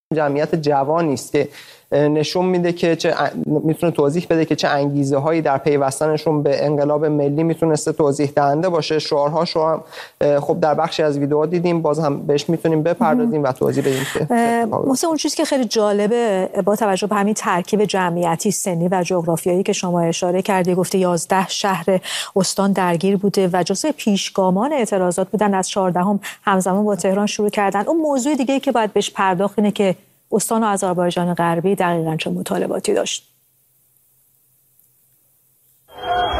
جمعیت جوانی است که نشون میده که میتونه توضیح بده که چه انگیزه هایی در پیوستنشون به انقلاب ملی میتونسته توضیح دهنده باشه. شعارهاش رو هم خب در بخشی از ویدیوها دیدیم، باز هم بهش میتونیم بپردازیم و توضیح بدیم که مثلا اون چیزی که خیلی جالبه با توجه به همین ترکیب جمعیتی، سنی و جغرافیایی که شما اشاره کردی، گفته 11 شهر استان درگیر بوده و جزو پیشگامان اعتراضات بودن. از 14 همزمان با تهران شروع کردن. اون موضوع دیگه‌ای که باید بهش پرداخت اینه که استان آذربایجان غربی دقیقاً چه مطالباتی داشت.